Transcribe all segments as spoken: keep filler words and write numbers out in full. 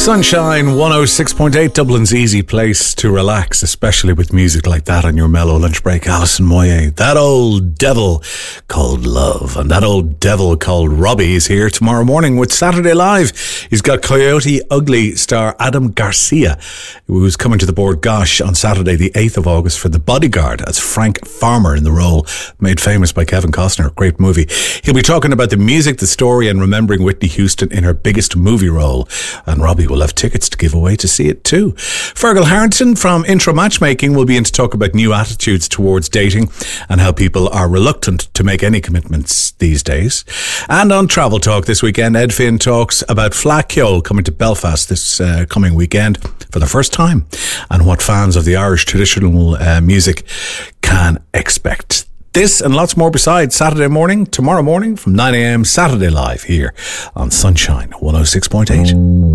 Sunshine one oh six point eight, Dublin's easy place to relax, especially with music like that on your mellow lunch break. Alison Moyet, that old devil called love, and that old devil called Robbie is here tomorrow morning with Saturday Live. He's got Coyote Ugly star Adam Garcia, who's coming to the Board Gosh on Saturday the eighth of August for The Bodyguard as Frank Farmer in the role, made famous by Kevin Costner. Great movie. He'll be talking about the music, the story, and remembering Whitney Houston in her biggest movie role, and Robbie will have tickets to give away to see it too. Fergal Harrington from Intro Matchmaking will be in to talk about new attitudes towards dating and how people are reluctant to make any commitments these days. And on Travel Talk this weekend, Ed Finn talks about Flaccio coming to Belfast this uh, coming weekend for the first time, and what fans of the Irish traditional uh, music can expect. This and lots more besides Saturday morning, tomorrow morning from nine a.m. Saturday Live here on Sunshine one oh six point eight.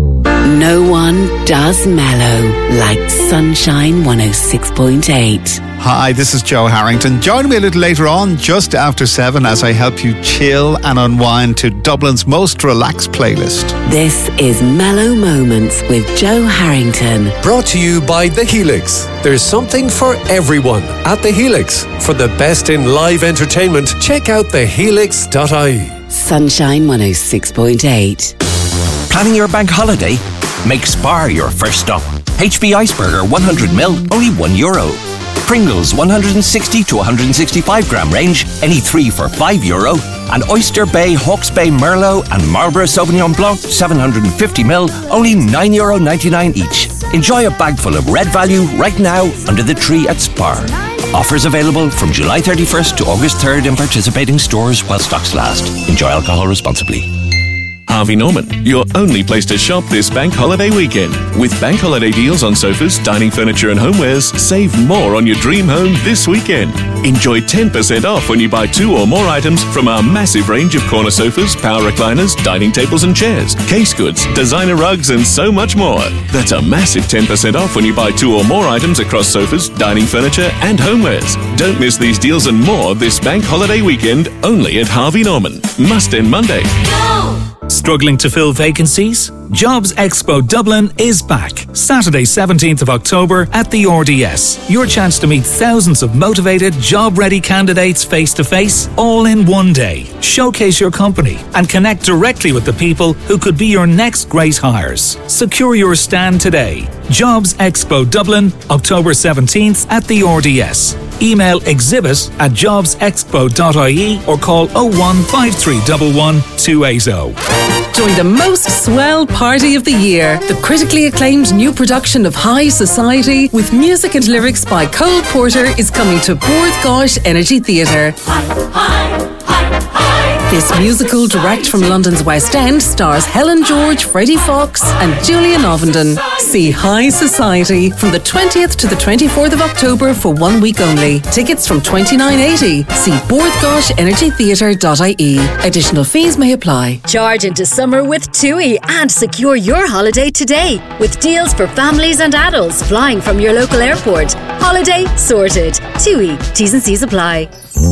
No one does mellow like Sunshine one oh six point eight. Hi, this is Joe Harrington. Join me a little later on, just after seven, as I help you chill and unwind to Dublin's most relaxed playlist. This is Mellow Moments with Joe Harrington. Brought to you by The Helix. There's something for everyone at The Helix. For the best in live entertainment, check out the helix dot I E. Sunshine one oh six point eight. Planning your bank holiday? Make Spar your first stop. H B Iceberger one hundred mil, only one euro. Pringles one hundred sixty to one hundred sixty-five gram range, any three for five euro. And Oyster Bay, Hawke's Bay Merlot and Marlborough Sauvignon Blanc seven hundred fifty mil, only nine euro ninety-nine each. Enjoy a bag full of red value right now under the tree at Spar. Offers available from July thirty-first to August third in participating stores while stocks last. Enjoy alcohol responsibly. Harvey Norman, your only place to shop this bank holiday weekend. With bank holiday deals on sofas, dining furniture and homewares, save more on your dream home this weekend. Enjoy ten percent off when you buy two or more items from our massive range of corner sofas, power recliners, dining tables and chairs, case goods, designer rugs and so much more. That's a massive ten percent off when you buy two or more items across sofas, dining furniture and homewares. Don't miss these deals and more this bank holiday weekend only at Harvey Norman. Must end Monday. No! Struggling to fill vacancies? Jobs Expo Dublin is back. Saturday seventeenth of October at the R D S. Your chance to meet thousands of motivated, job-ready candidates face-to-face, all in one day. Showcase your company and connect directly with the people who could be your next great hires. Secure your stand today. Jobs Expo Dublin, October seventeenth at the R D S. Email exhibit at jobs expo dot I E or call oh one five three one one two eight oh. Join the most swell party of the year, the critically acclaimed new production of High Society with music and lyrics by Cole Porter is coming to Bord Gáis Energy Theatre. Hi, hi, hi, hi. This musical, direct from London's West End, stars Helen George, Freddie Fox and Julian Ovenden. See High Society from the twentieth to the twenty-fourth of October for one week only. Tickets from twenty-nine eighty. See bord gáis energy theatre dot I E. Additional fees may apply. Charge into summer with TUI and secure your holiday today with deals for families and adults flying from your local airport. Holiday sorted. TUI. T's and C's apply.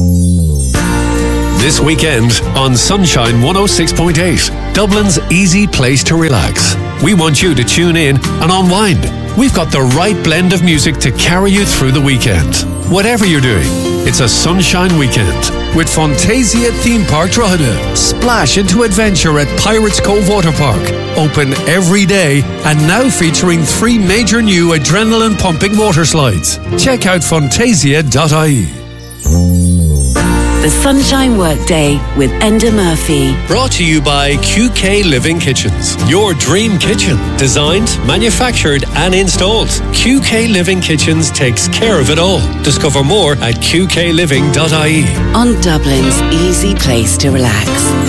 This weekend on Sunshine one oh six point eight, Dublin's easy place to relax. We want you to tune in and unwind. We've got the right blend of music to carry you through the weekend. Whatever you're doing, it's a sunshine weekend with Fantasia Theme Park Drogheda. Splash into adventure at Pirates Cove Water Park. Open every day and now featuring three major new adrenaline-pumping water slides. Check out fantasia dot I E. The Sunshine Workday with Enda Murphy. Brought to you by Q K Living Kitchens. Your dream kitchen. Designed, manufactured and installed. Q K Living Kitchens takes care of it all. Discover more at q k living dot I E. On Dublin's easy place to relax.